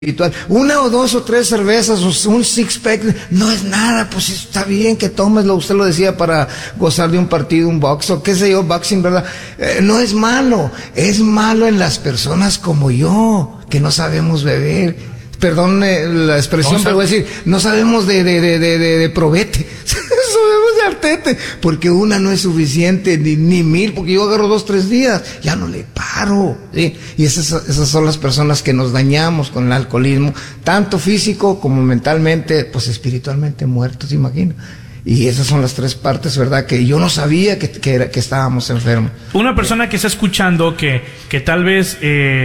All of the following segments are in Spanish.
espiritual. Una o dos o tres cervezas o un six pack no es nada, pues está bien que tomeslo, usted lo decía, para gozar de un partido, un box o qué sé yo, boxing, ¿verdad? No es malo en las personas como yo, que no sabemos beber. Perdón la expresión, pero voy a decir, no sabemos de probete, sabemos de artete, porque una no es suficiente, ni 1000, porque yo agarro 2, 3 días, ya no le paro, ¿sí? Y esas son las personas que nos dañamos con el alcoholismo, tanto físico como mentalmente, pues espiritualmente muertos, imagina. Y esas son las tres partes, ¿verdad? Que yo no sabía que estábamos enfermos. Una persona que está escuchando que tal vez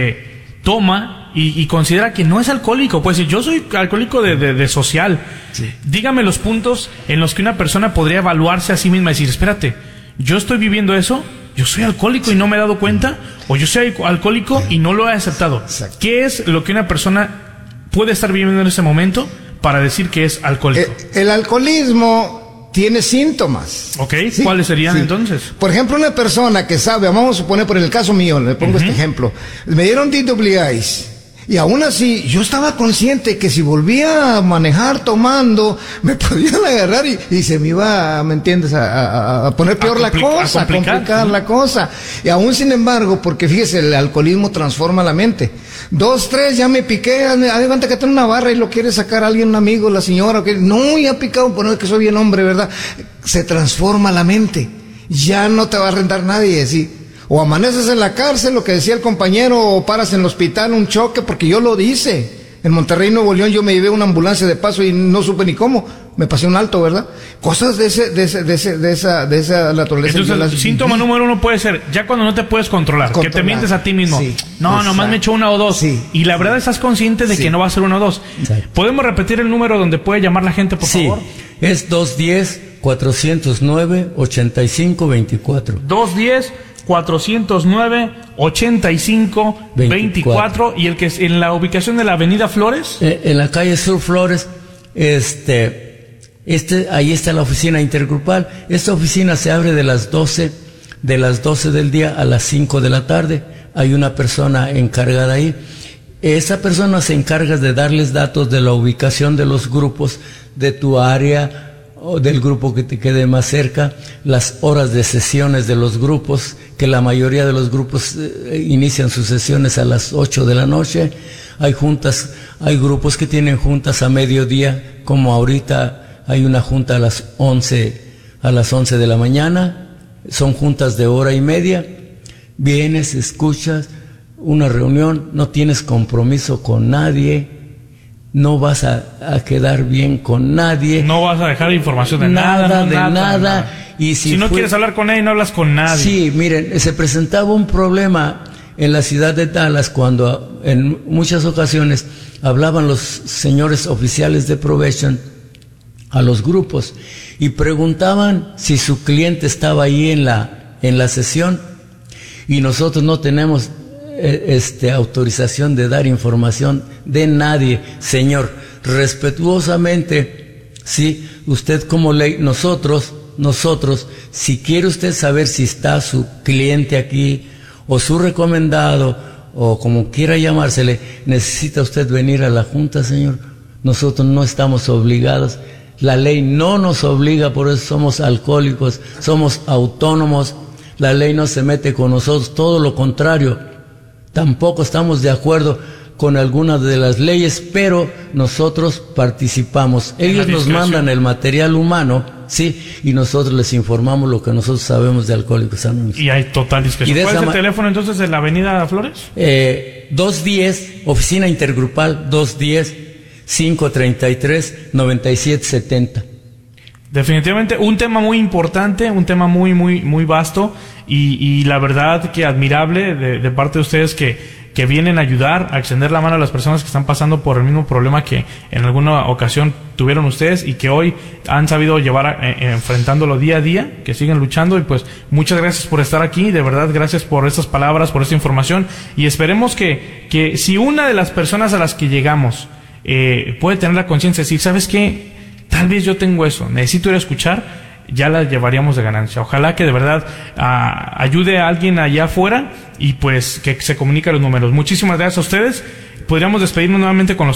toma y considera que no es alcohólico, pues yo soy alcohólico de social. Sí. Dígame los puntos en los que una persona podría evaluarse a sí misma y decir, espérate, yo estoy viviendo eso, yo soy alcohólico y no me he dado cuenta, o yo soy alcohólico y no lo he aceptado. Exacto. ¿Qué es lo que una persona puede estar viviendo en ese momento para decir que es alcohólico? El alcoholismo tiene síntomas. Ok, ¿sí? ¿Cuáles serían entonces? Por ejemplo, una persona que sabe, vamos a suponer por el caso mío, le pongo este ejemplo, me dieron DWIs. Y aún así, yo estaba consciente que si volvía a manejar tomando, me podían agarrar y se me iba, ¿me entiendes?, a poner peor la cosa, a complicar la cosa. Y aún sin embargo, porque fíjese, el alcoholismo transforma la mente. 2, 3, ya me piqué, haz de cuenta que tengo una barra y lo quiere sacar alguien, un amigo, la señora, que no, ya picado, pues no es que soy bien hombre, ¿verdad? Se transforma la mente. Ya no te va a rentar nadie, ¿sí? O amaneces en la cárcel, lo que decía el compañero, o paras en el hospital, un choque, porque yo lo hice. En Monterrey, Nuevo León, yo me llevé una ambulancia de paso y no supe ni cómo. Me pasé un alto, ¿verdad? Cosas de esa naturaleza. Entonces, el síntoma número 1 puede ser, ya cuando no te puedes controlar, que te mientes a ti mismo. Sí, no, nomás me echo 1 o 2. Sí, y la verdad estás consciente de que no va a ser 1 o 2. Exacto. ¿Podemos repetir el número donde puede llamar la gente, por favor? Es 210-409-8524. 210-409-8524. ¿Y el que es en la ubicación de la Avenida Flores? En la calle Sur Flores, ahí está la oficina intergrupal. Esta oficina se abre de las 12 del día a las 5 de la tarde. Hay una persona encargada ahí. Esa persona se encarga de darles datos de la ubicación de los grupos de tu área o del grupo que te quede más cerca, las horas de sesiones de los grupos, que la mayoría de los grupos inician sus sesiones a las 8 de la noche. Hay grupos que tienen juntas a mediodía, como ahorita hay una junta a las 11 de la mañana. Son juntas de hora y media. Vienes, escuchas una reunión, no tienes compromiso con nadie. No vas a quedar bien con nadie. No vas a dejar información de nada. Y si no quieres hablar con nadie, no hablas con nadie. Sí, miren, se presentaba un problema en la ciudad de Dallas cuando en muchas ocasiones hablaban los señores oficiales de probation a los grupos y preguntaban si su cliente estaba ahí en la sesión, y nosotros no tenemos autorización de dar información de nadie. Señor, respetuosamente, sí, usted como ley, nosotros, si quiere usted saber si está su cliente aquí, o su recomendado, o como quiera llamársele, necesita usted venir a la junta, señor. Nosotros no estamos obligados. La ley no nos obliga, por eso somos alcohólicos, somos autónomos. La ley no se mete con nosotros, todo lo contrario. Tampoco estamos de acuerdo con algunas de las leyes, pero nosotros participamos. Ellos nos mandan el material humano, sí, y nosotros les informamos lo que nosotros sabemos de Alcohólicos Anónimos. Y hay total discreción. ¿Cuál es el teléfono entonces de la Avenida Flores? 210, oficina intergrupal, 210-533-9770. Definitivamente un tema muy importante, un tema muy, muy, muy vasto, y la verdad que admirable de parte de ustedes que vienen a ayudar, a extender la mano a las personas que están pasando por el mismo problema que en alguna ocasión tuvieron ustedes y que hoy han sabido llevar enfrentándolo día a día, que siguen luchando. Y pues muchas gracias por estar aquí, de verdad gracias por estas palabras, por esta información, y esperemos que si una de las personas a las que llegamos puede tener la conciencia de decir, ¿sabes qué? Tal vez yo tengo eso, necesito ir a escuchar. ya la llevaríamos de ganancia. Ojalá que de verdad ayude a alguien allá afuera y pues que se comunique los números. Muchísimas gracias a ustedes. Podríamos despedirnos nuevamente con los